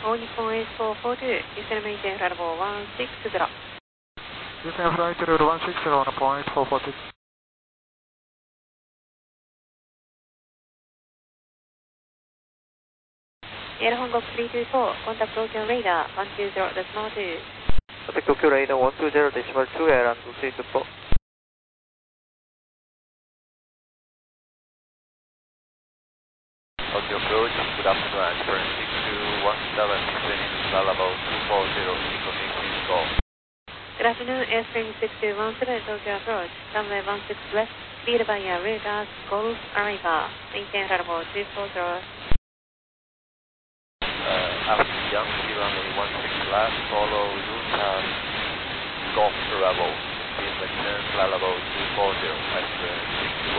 All Nippon 8442, descend maintain flight level 160. Descend flight level 160 on a point 440. Air Hongo 324, contact Tokyo radar 120.2. Contact Tokyo radar 120.2, Air Hongo 324. Tokyo approach, good afternoon, answer 6217, descending flight level 240, incoming please go. Good afternoon, airstream 6217, Tokyo approach, runway 16 left, speed by your radar, Golf arrival, maintain flight level 240. After Yankee runway 16 left, follow Lucas Golf arrival, maintain maintain flight level 240, answer